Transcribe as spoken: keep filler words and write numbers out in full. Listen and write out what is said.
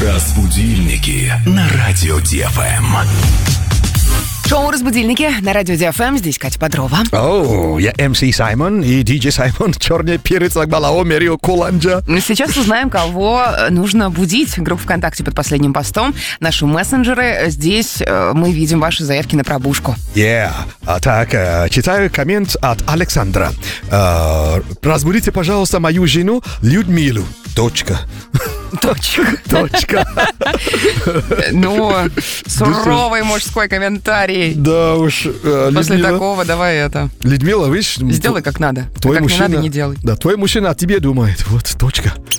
Разбудильники на радио Ди Эф Эм. Шоу «Разбудильники» на радио Ди Эф Эм. Здесь Катя Бодрова. О, я эм си Саймон и диджей Саймон. Черный перец, Акбалао, Мерио, Куланджа. Сейчас узнаем, кого нужно будить. Группа ВКонтакте под последним постом. Наши мессенджеры. Здесь мы видим ваши заявки на пробужку. Yeah. А так, читаю коммент от Александра. Разбудите, пожалуйста, мою жену Людмилу. Точка. Точка. Точка. Ну, суровый мужской комментарий. Да уж, После Людмила. такого давай это. Людмила, видишь? Сделай как надо. Твой как мужчина, не надо, не делай. Да, твой мужчина о тебе думает. Вот, точка.